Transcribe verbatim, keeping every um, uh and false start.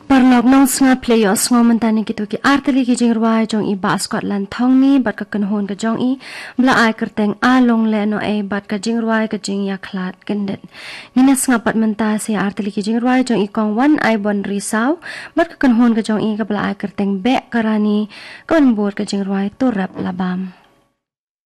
Parlog nong snga playos ngom mentani gitu ki arteli ki jingruai jong i ba Scotland thong ni bat ka kanhon ka jong i bla ai kerteng a long le no e bat ka jingruai ka jing ya khlat kendet nina snga pat menta se arteli ki jingruai jong i kong wan ai bon risau bat ka kanhon ka jong i ka bla ai kerteng be karani kon bor ka jingruai to rap labam